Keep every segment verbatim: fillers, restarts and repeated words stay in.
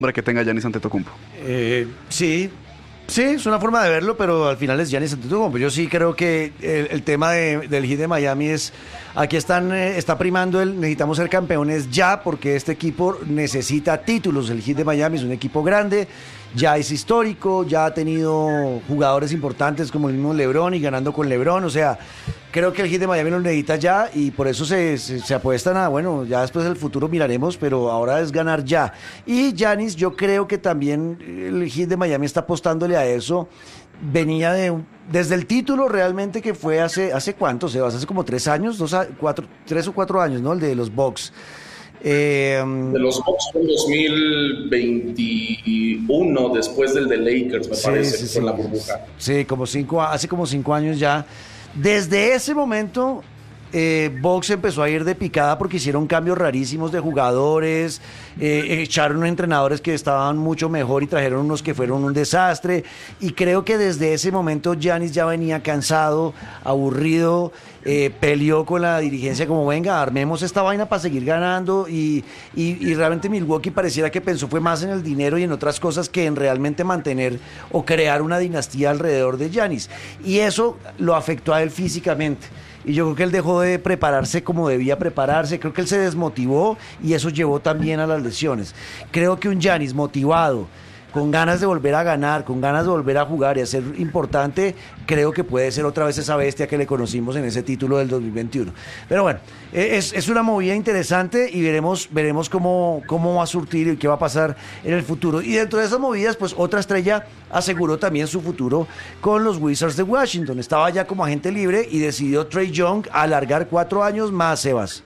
para que tenga Giannis Antetokounmpo. Eh, sí, sí, es una forma de verlo, pero al final es Giannis Antetokounmpo. Yo sí creo que el, el tema de, del Heat de Miami es, aquí están, eh, está primando el necesitamos ser campeones ya, porque este equipo necesita títulos. El Heat de Miami es un equipo grande, ya es histórico, ya ha tenido jugadores importantes como el mismo LeBron y ganando con LeBron, o sea, creo que el Heat de Miami lo necesita ya y por eso se, se, se apuestan a, bueno, ya después del futuro miraremos, pero ahora es ganar ya. Y Giannis, yo creo que también el Heat de Miami está apostándole a eso. Venía de desde el título realmente que fue hace, ¿hace cuánto? Se hace como tres años, dos, cuatro, tres o cuatro años, ¿no? El de los Bucks. Eh, de los Bucks fue en dos mil veintiuno, después del de Lakers, me sí, parece, sí, que fue en la burbuja. Sí, como cinco, hace como cinco años ya. Desde ese momento, eh, Bucks empezó a ir de picada porque hicieron cambios rarísimos de jugadores, eh, echaron entrenadores que estaban mucho mejor y trajeron unos que fueron un desastre. Y creo que desde ese momento Giannis ya venía cansado, aburrido. Eh, peleó con la dirigencia como venga, armemos esta vaina para seguir ganando y, y, y realmente Milwaukee pareciera que pensó fue más en el dinero y en otras cosas que en realmente mantener o crear una dinastía alrededor de Giannis, y eso lo afectó a él físicamente. Y yo creo que él dejó de prepararse como debía prepararse, creo que él se desmotivó y eso llevó también a las lesiones. Creo que un Giannis motivado, con ganas de volver a ganar, con ganas de volver a jugar y a ser importante, creo que puede ser otra vez esa bestia que le conocimos en ese título del dos mil veintiuno. Pero bueno, es, es una movida interesante y veremos, veremos cómo, cómo va a surtir y qué va a pasar en el futuro. Y dentro de esas movidas, pues otra estrella aseguró también su futuro con los Wizards de Washington. Estaba ya como agente libre y decidió Trae Young alargar cuatro años más, Sebas.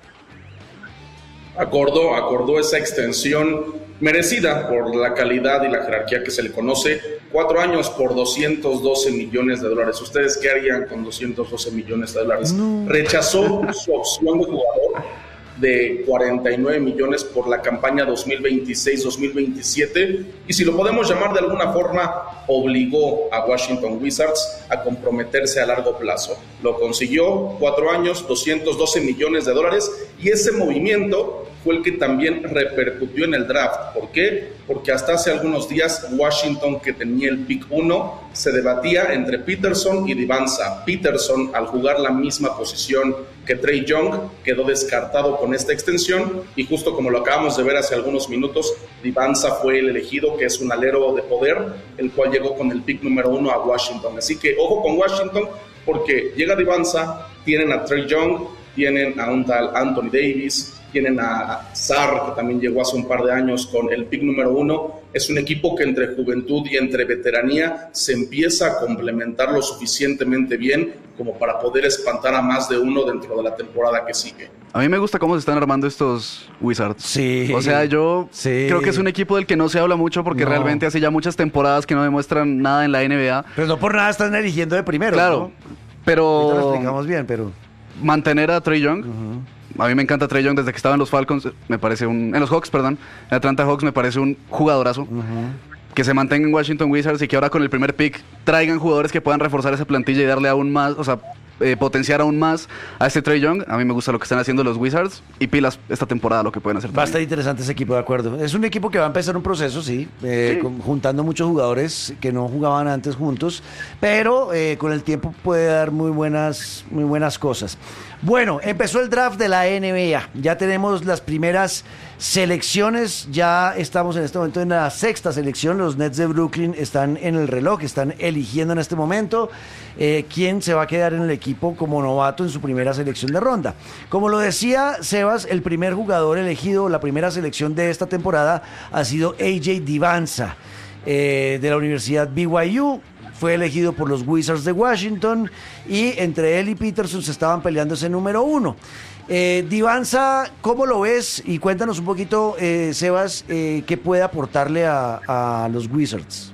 Acordó, acordó esa extensión merecida por la calidad y la jerarquía que se le conoce. Cuatro años por doscientos doce millones de dólares. ¿Ustedes qué harían con doscientos doce millones de dólares? No. Rechazó su opción de jugador de cuarenta y nueve millones por la campaña dos mil veintiséis dos mil veintisiete y, si lo podemos llamar de alguna forma, obligó a Washington Wizards a comprometerse a largo plazo. Lo consiguió, cuatro años, doscientos doce millones de dólares, y ese movimiento fue el que también repercutió en el draft. ¿Por qué? Porque hasta hace algunos días Washington, que tenía el pick uno, se debatía entre Peterson y Divanza. Peterson, al jugar la misma posición que Trae Young, quedó descartado con esta extensión, y justo como lo acabamos de ver hace algunos minutos, Divanza fue el elegido, que es un alero de poder, el cual llegó con el pick número uno a Washington. Así que ojo con Washington, porque llega Divanza, tienen a Trae Young, tienen a un tal Anthony Davis, tienen a Sarr, que también llegó hace un par de años con el pick número uno. Es un equipo que entre juventud y entre veteranía se empieza a complementar lo suficientemente bien como para poder espantar a más de uno dentro de la temporada que sigue. A mí me gusta cómo se están armando estos Wizards. Sí. O sea, yo sí. creo que es un equipo del que no se habla mucho porque no. realmente hace ya muchas temporadas que no demuestran nada en la N B A. Pero no por nada están eligiendo de primero, claro, ¿no? Pero ahorita lo explicamos bien, pero mantener a Trae Young. Uh-huh. A mí me encanta Trae Young desde que estaba en los Falcons, me parece un... En los Hawks, perdón. En Atlanta Hawks me parece un jugadorazo. Uh-huh. Que se mantenga en Washington Wizards y que ahora con el primer pick traigan jugadores que puedan reforzar esa plantilla y darle aún más, o sea, eh, potenciar aún más a este Trae Young. A mí me gusta lo que están haciendo los Wizards y pilas esta temporada lo que pueden hacer. Va a estar interesante ese equipo, de acuerdo. Es un equipo que va a empezar un proceso, sí, eh, sí. Con, juntando muchos jugadores que no jugaban antes juntos, pero eh, con el tiempo puede dar muy buenas, muy buenas cosas. Bueno, empezó el draft de la N B A. Ya tenemos las primeras selecciones. Ya estamos en este momento en la sexta selección. Los Nets de Brooklyn están en el reloj, están eligiendo en este momento eh, quién se va a quedar en el equipo como novato en su primera selección de ronda. Como lo decía Sebas, el primer jugador elegido, la primera selección de esta temporada ha sido A J Divanza, eh, de la Universidad B Y U. Fue elegido por los Wizards de Washington y entre él y Peterson se estaban peleando ese número uno. Eh, Divanza, ¿cómo lo ves? Y cuéntanos un poquito, eh, Sebas, eh, qué puede aportarle a, a los Wizards.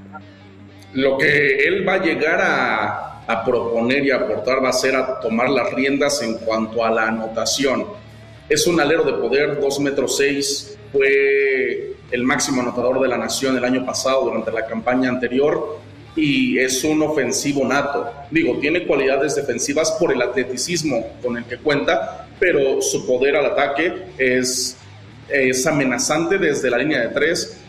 Lo que él va a llegar a, a proponer y a aportar va a ser a tomar las riendas en cuanto a la anotación. Es un alero de poder, dos metros seis, fue el máximo anotador de la nación el año pasado durante la campaña anterior, y es un ofensivo nato. Digo, tiene cualidades defensivas por el atleticismo con el que cuenta, pero su poder al ataque es, es amenazante desde la línea de tres,